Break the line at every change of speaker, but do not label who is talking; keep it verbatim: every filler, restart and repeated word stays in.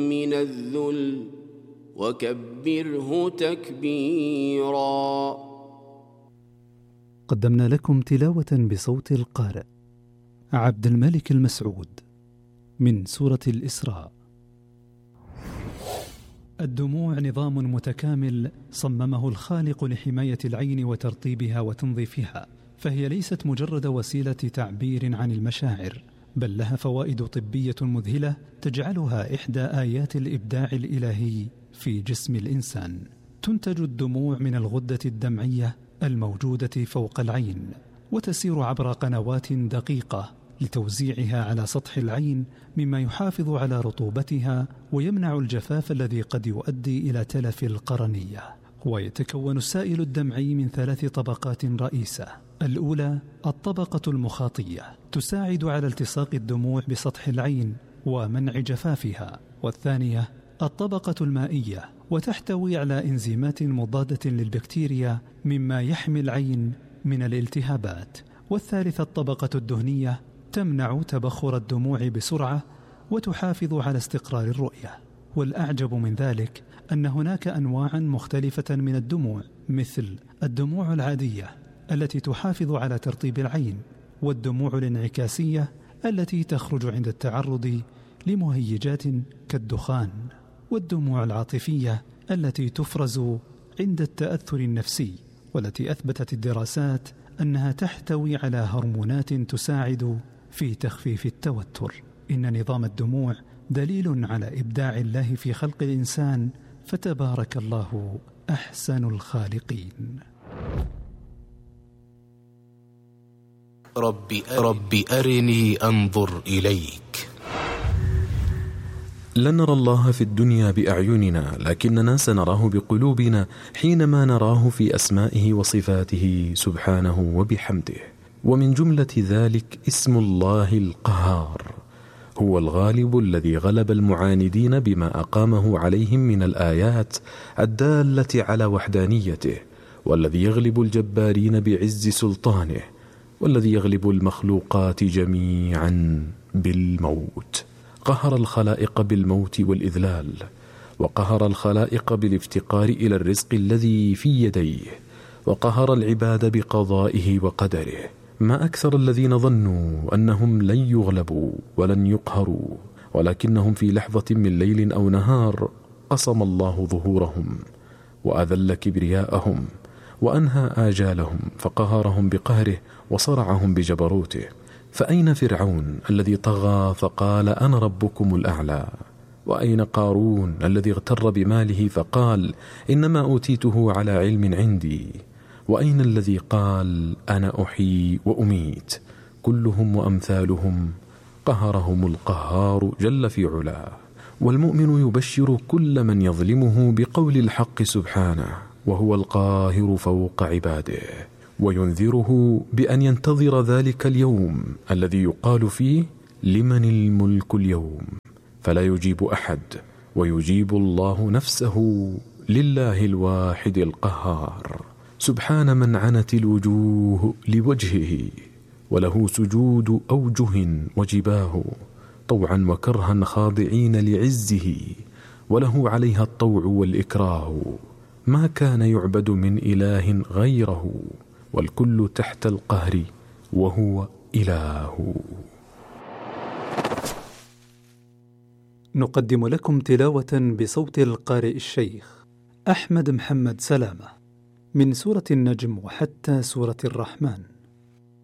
من الذل وكبره تكبيرا.
قدمنا لكم تلاوة بصوت القارئ عبد الملك المسعود من سورة الإسراء. الدموع نظام متكامل صممه الخالق لحماية العين وترطيبها وتنظيفها، فهي ليست مجرد وسيلة تعبير عن المشاعر، بل لها فوائد طبية مذهلة تجعلها إحدى آيات الإبداع الإلهي في جسم الإنسان. تنتج الدموع من الغدة الدمعية الموجودة فوق العين، وتسير عبر قنوات دقيقة لتوزيعها على سطح العين، مما يحافظ على رطوبتها ويمنع الجفاف الذي قد يؤدي إلى تلف القرنية. ويتكون السائل الدمعي من ثلاث طبقات رئيسة. الأولى الطبقة المخاطية، تساعد على التصاق الدموع بسطح العين ومنع جفافها. والثانية الطبقة المائية، وتحتوي على إنزيمات مضادة للبكتيريا مما يحمي العين من الالتهابات. والثالثة الطبقة الدهنية، تمنع تبخر الدموع بسرعة وتحافظ على استقرار الرؤية. والأعجب من ذلك أن هناك أنواعا مختلفة من الدموع، مثل الدموع العادية التي تحافظ على ترطيب العين، والدموع الانعكاسية التي تخرج عند التعرض لمهيجات كالدخان، والدموع العاطفية التي تفرز عند التأثر النفسي، والتي أثبتت الدراسات أنها تحتوي على هرمونات تساعد في تخفيف التوتر. إن نظام الدموع دليل على إبداع الله في خلق الإنسان، فتبارك الله أحسن الخالقين.
رب رب أرني أنظر إليك.
لن نرى الله في الدنيا بأعيننا، لكننا سنراه بقلوبنا حينما نراه في أسمائه وصفاته سبحانه وبحمده. ومن جملة ذلك اسم الله القهار، هو الغالب الذي غلب المعاندين بما أقامه عليهم من الآيات الدالة على وحدانيته، والذي يغلب الجبارين بعز سلطانه، والذي يغلب المخلوقات جميعا بالموت. قهر الخلائق بالموت والإذلال، وقهر الخلائق بالافتقار إلى الرزق الذي في يديه، وقهر العباد بقضائه وقدره. ما أكثر الذين ظنوا أنهم لن يغلبوا ولن يقهروا، ولكنهم في لحظة من ليل أو نهار قصم الله ظهورهم وأذل كبرياءهم وأنهى آجالهم، فقهرهم بقهره وصرعهم بجبروته. فأين فرعون الذي طغى فقال أنا ربكم الأعلى؟ وأين قارون الذي اغتر بماله فقال إنما أوتيته على علم عندي؟ وأين الذي قال أنا أحيي وأميت؟ كلهم وأمثالهم قهرهم القهار جل في علاه. والمؤمن يبشر كل من يظلمه بقول الحق سبحانه، وهو القاهر فوق عباده، وينذره بأن ينتظر ذلك اليوم الذي يقال فيه لمن الملك اليوم، فلا يجيب أحد، ويجيب الله نفسه لله الواحد القهار. سبحان من عنت الوجوه لوجهه، وله سجود أوجه وجباه، طوعا وكرها خاضعين لعزه، وله عليها الطوع والإكراه. ما كان يعبد من إله غيره، والكل تحت القهر وهو إله.
نقدم لكم تلاوة بصوت القارئ الشيخ أحمد محمد سلامة من سورة النجم وحتى سورة الرحمن.